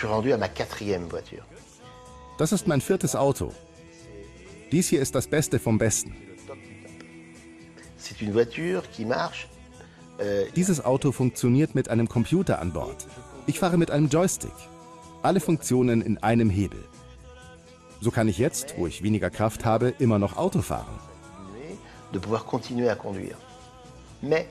suis rendu à ma 4e voiture. Das ist mein 4. Auto. Dies hier ist das Beste vom Besten. C'est une voiture qui marche. Dieses Auto funktioniert mit einem Computer an Bord. Ich fahre mit einem Joystick. Alle Funktionen in einem Hebel. So kann ich jetzt, wo ich weniger Kraft habe, immer noch Auto fahren. De pouvoir continuer à conduire. Mais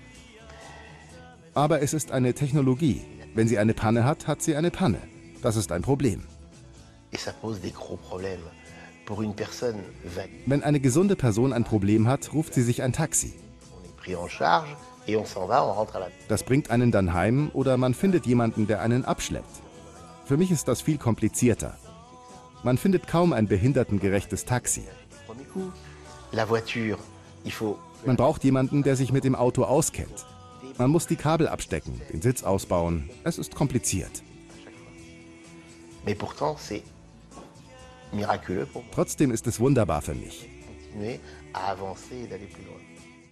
Aber es ist eine Technologie. Wenn sie eine Panne hat, hat sie eine Panne. Das ist ein Problem. et ça pose des gros problèmes pour une personne valide. Wenn eine gesunde Person ein Problem hat, ruft sie sich ein Taxi. On est pris en charge et on s'en va, on rentre à la. Das bringt einen dann heim oder man findet jemanden, der einen abschleppt. Für mich ist das viel komplizierter. Man findet kaum ein behindertengerechtes Taxi. Premier coup, la voiture, il faut. Man braucht jemanden, der sich mit dem Auto auskennt. Man muss die Kabel abstecken, den Sitz ausbauen. Es ist kompliziert. Mais pourtant, c'est miraculeux pour moi. Trotzdem ist es wunderbar für mich. Continuer à avancer et d'aller plus loin.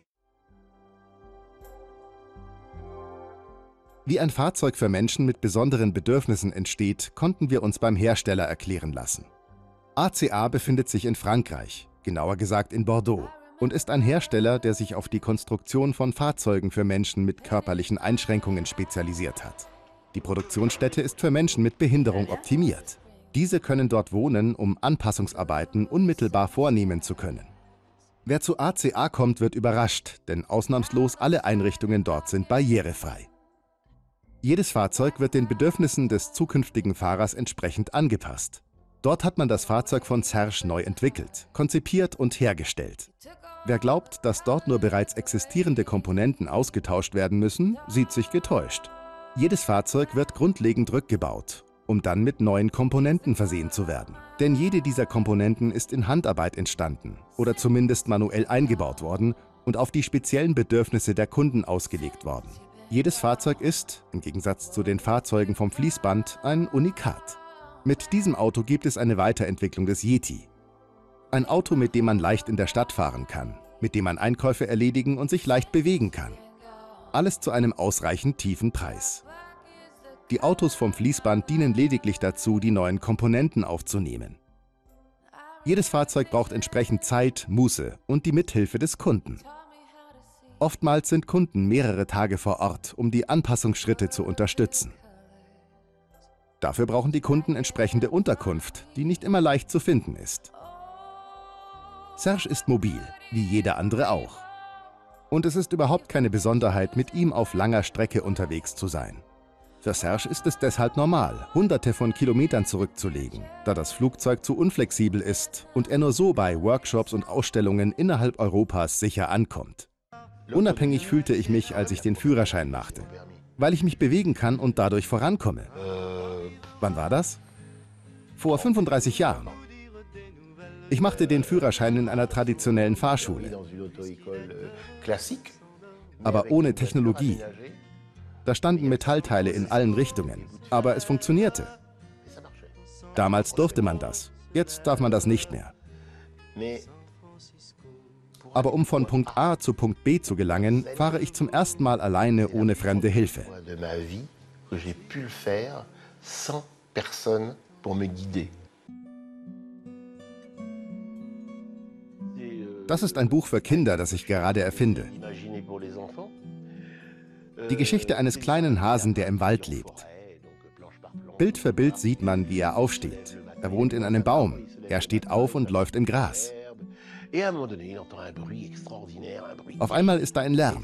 Wie ein Fahrzeug für Menschen mit besonderen Bedürfnissen entsteht, konnten wir uns beim Hersteller erklären lassen. ACA befindet sich in Frankreich, genauer gesagt in Bordeaux, und ist ein Hersteller, der sich auf die Konstruktion von Fahrzeugen für Menschen mit körperlichen Einschränkungen spezialisiert hat. Die Produktionsstätte ist für Menschen mit Behinderung optimiert. Diese können dort wohnen, um Anpassungsarbeiten unmittelbar vornehmen zu können. Wer zu ACA kommt, wird überrascht, denn ausnahmslos alle Einrichtungen dort sind barrierefrei. Jedes Fahrzeug wird den Bedürfnissen des zukünftigen Fahrers entsprechend angepasst. Dort hat man das Fahrzeug von Serge neu entwickelt, konzipiert und hergestellt. Wer glaubt, dass dort nur bereits existierende Komponenten ausgetauscht werden müssen, sieht sich getäuscht. Jedes Fahrzeug wird grundlegend rückgebaut, um dann mit neuen Komponenten versehen zu werden. Denn jede dieser Komponenten ist in Handarbeit entstanden oder zumindest manuell eingebaut worden und auf die speziellen Bedürfnisse der Kunden ausgelegt worden. Jedes Fahrzeug ist, im Gegensatz zu den Fahrzeugen vom Fließband, ein Unikat. Mit diesem Auto gibt es eine Weiterentwicklung des Yeti. Ein Auto, mit dem man leicht in der Stadt fahren kann, mit dem man Einkäufe erledigen und sich leicht bewegen kann. Alles zu einem ausreichend tiefen Preis. Die Autos vom Fließband dienen lediglich dazu, die neuen Komponenten aufzunehmen. Jedes Fahrzeug braucht entsprechend Zeit, Muße und die Mithilfe des Kunden. Oftmals sind Kunden mehrere Tage vor Ort, um die Anpassungsschritte zu unterstützen. Dafür brauchen die Kunden entsprechende Unterkunft, die nicht immer leicht zu finden ist. Serge ist mobil, wie jeder andere auch. Und es ist überhaupt keine Besonderheit, mit ihm auf langer Strecke unterwegs zu sein. Für Serge ist es deshalb normal, Hunderte von Kilometern zurückzulegen, da das Flugzeug zu unflexibel ist und er nur so bei Workshops und Ausstellungen innerhalb Europas sicher ankommt. Unabhängig fühlte ich mich, als ich den Führerschein machte, weil ich mich bewegen kann und dadurch vorankomme. Wann war das? Vor 35 Jahren. Ich machte den Führerschein in einer traditionellen Fahrschule, aber ohne Technologie. Da standen Metallteile in allen Richtungen, aber es funktionierte. Damals durfte man das, jetzt darf man das nicht mehr. Aber um von Punkt A zu Punkt B zu gelangen, fahre ich zum ersten Mal alleine ohne fremde Hilfe. Das ist ein Buch für Kinder, das ich gerade erfinde. Die Geschichte eines kleinen Hasen, der im Wald lebt. Bild für Bild sieht man, wie er aufsteht. Er wohnt in einem Baum. Er steht auf und läuft im Gras. Auf einmal ist da ein Lärm.